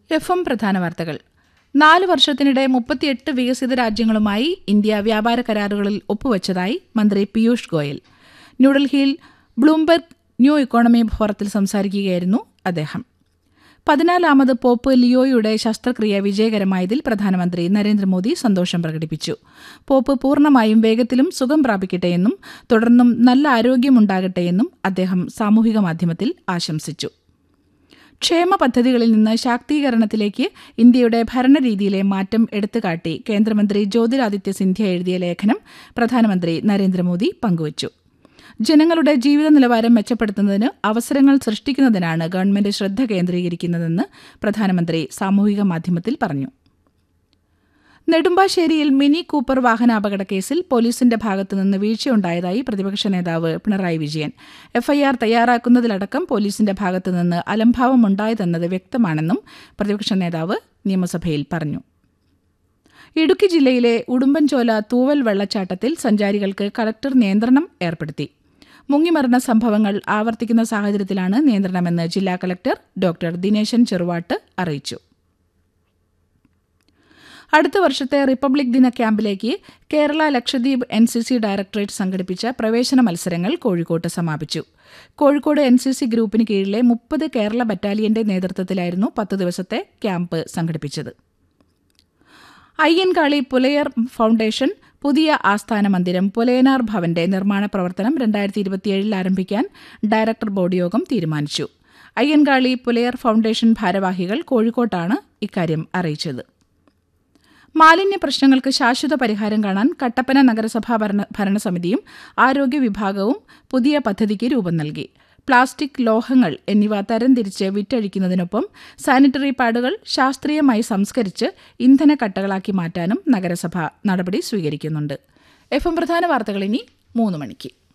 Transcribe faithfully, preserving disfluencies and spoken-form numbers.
F M പ്രധാന വാർത്തകൾ. നാല് വർഷത്തിനിടെ മുപ്പത്തിയെട്ട് വികസിത രാജ്യങ്ങളുമായി ഇന്ത്യ വ്യാപാര കരാറുകളിൽ ഒപ്പുവച്ചതായി മന്ത്രി പീയൂഷ് ഗോയൽ. ന്യൂഡൽഹിയിൽ ബ്ലൂംബെർഗ് ന്യൂ ഇക്കോണമി ഫോറത്തിൽ സംസാരിക്കുകയായിരുന്നു അദ്ദേഹം. പതിനാലാമത് പോപ്പ് ലിയോയുടെ ശസ്ത്രക്രിയ വിജയകരമായതിൽ പ്രധാനമന്ത്രി നരേന്ദ്രമോദി സന്തോഷം പ്രകടിപ്പിച്ചു. പോപ്പ് പൂർണ്ണമായും വേഗത്തിലും സുഖം പ്രാപിക്കട്ടെയെന്നും തുടർന്നും നല്ല ആരോഗ്യമുണ്ടാകട്ടെയെന്നും അദ്ദേഹം സാമൂഹിക മാധ്യമത്തിൽ ആശംസിച്ചു. ക്ഷേമ പദ്ധതികളിൽ നിന്ന് ശാക്തീകരണത്തിലേക്ക് ഇന്ത്യയുടെ ഭരണരീതിയിലെ മാറ്റം എടുത്തുകാട്ടി കേന്ദ്രമന്ത്രി ജ്യോതിരാദിത്യ സിന്ധ്യ എഴുതിയ ലേഖനം പ്രധാനമന്ത്രി നരേന്ദ്രമോദി പങ്കുവച്ചു. ജനങ്ങളുടെ ജീവിത നിലവാരം മെച്ചപ്പെടുത്തുന്നതിന് അവസരങ്ങൾ സൃഷ്ടിക്കുന്നതിനാണ് ഗവൺമെന്റ് ശ്രദ്ധ കേന്ദ്രീകരിക്കുന്നതെന്ന് പ്രധാനമന്ത്രി സാമൂഹിക മാധ്യമത്തിൽ പറഞ്ഞു. നെടുമ്പാശ്ശേരിയിൽ മിനി കൂപ്പർ വാഹനാപകട കേസിൽ പോലീസിന്റെ ഭാഗത്തുനിന്ന് വീഴ്ചയുണ്ടായതായി പ്രതിപക്ഷ നേതാവ് പിണറായി വിജയൻ. എഫ്ഐആർ തയ്യാറാക്കുന്നതിലടക്കം പോലീസിന്റെ ഭാഗത്തുനിന്ന് അലംഭാവമുണ്ടായതെന്നത് വ്യക്തമാണെന്നും പ്രതിപക്ഷ നേതാവ് നിയമസഭയിൽ പറഞ്ഞു. ഇടുക്കി ജില്ലയിലെ ഉടുമ്പൻചോല തൂവൽ വെള്ളച്ചാട്ടത്തിൽ സഞ്ചാരികൾക്ക് കളക്ടർ നിയന്ത്രണം ഏർപ്പെടുത്തി. മുങ്ങിമരണ സംഭവങ്ങൾ ആവർത്തിക്കുന്ന സാഹചര്യത്തിലാണ് നിയന്ത്രണമെന്ന് ജില്ലാ കളക്ടർ ഡോക്ടർ ദിനേശൻ ചെറുവാട്ട് അറിയിച്ചു. അടുത്ത വർഷത്തെ റിപ്പബ്ലിക് ദിന ക്യാമ്പിലേക്ക് Kerala Lakshadweep N C C directorate സംഘടിപ്പിച്ച പ്രവേശന മത്സരങ്ങൾ കോഴിക്കോട്ട് സമാപിച്ചു. കോഴിക്കോട് എൻ സി സി ഗ്രൂപ്പിന് കീഴിലെ മുപ്പത് കേരള ബറ്റാലിയന്റെ നേതൃത്വത്തിലായിരുന്നു പത്ത് ദിവസത്തെ ക്യാമ്പ് സംഘടിപ്പിച്ചത്. അയ്യൻകാളി പുലയർ ഫൗണ്ടേഷൻ പുതിയ ആസ്ഥാന മന്ദിരം പുലയനാർ ഭവന്റെ നിർമ്മാണ പ്രവർത്തനം രണ്ടായിരത്തി ഇരുപത്തിയേഴിൽ ആരംഭിക്കാൻ ഡയറക്ടർ ബോർഡ് യോഗം തീരുമാനിച്ചു. അയ്യൻകാളി പുലയർ ഫൗണ്ടേഷൻ ഭാരവാഹികൾ കോഴിക്കോട്ടാണ് ഇക്കാര്യം അറിയിച്ചത്. മാലിന്യ പ്രശ്നങ്ങൾക്ക് ശാശ്വത പരിഹാരം കാണാൻ കട്ടപ്പന നഗരസഭാ ഭരണ ഭരണസമിതിയും ആരോഗ്യ വിഭാഗവും പുതിയ പദ്ധതിക്ക് രൂപം നൽകി. പ്ലാസ്റ്റിക്, ലോഹങ്ങൾ എന്നിവ തരംതിരിച്ച് വിറ്റഴിക്കുന്നതിനൊപ്പം സാനിറ്ററി പാഡുകൾ ശാസ്ത്രീയമായി സംസ്കരിച്ച് ഇന്ധന കട്ടകളാക്കി മാറ്റാനും നഗരസഭ നടപടി സ്വീകരിക്കുന്നുണ്ട്. എഫ് എം പ്രധാന വാർത്തകൾ ഇനി മൂന്ന് മണിക്ക്.